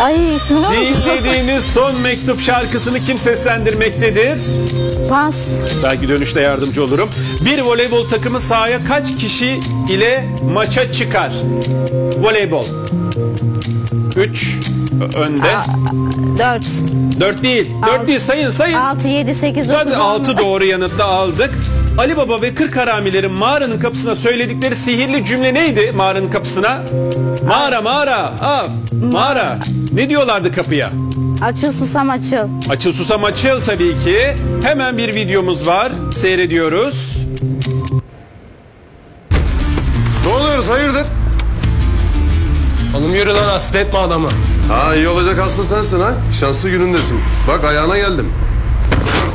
Ay ismini unuttum. Dinlediğiniz son mektup şarkısını kim seslendirmektedir? Pas. Belki dönüşte yardımcı olurum. Bir voleybol takımı sahaya kaç kişi ile maça çıkar? Voleybol. 3 önde. 4. 4 değil. 4 değil, sayın. 6, 7, 8, 9, Hadi 6 doğru yanıtla aldık. Ali Baba ve 40 haramilerin mağaranın kapısına söyledikleri sihirli cümle neydi mağaranın kapısına? Mağara. Ne diyorlardı kapıya? Açıl susam açıl. Açıl susam açıl tabii ki. Hemen bir videomuz var. Seyrediyoruz. Ne oluyoruz, hayırdır? Oğlum yürü lan, hasta etme adamı. Ha, iyi olacak hasta sensin ha. Şanslı günündesin. Bak ayağına geldim.